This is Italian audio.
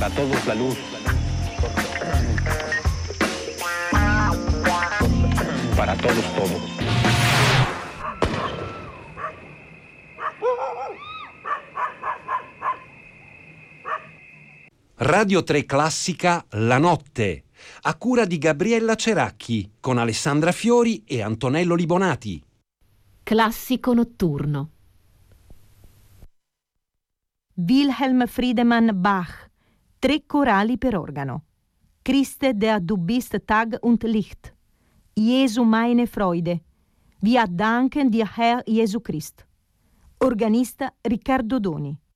Para todos la luz. Para todos todo. Radio 3 Classica La Notte, a cura di Gabriella Ceracchi, con Alessandra Fiori e Antonello Libonati. Classico notturno. Wilhelm Friedemann Bach, 3 Chorali per organo. Christe, der du bist Tag und Licht. Jesu meine Freude. Wir danken dir, Herr Jesu Christ. Organista Riccardo Doni.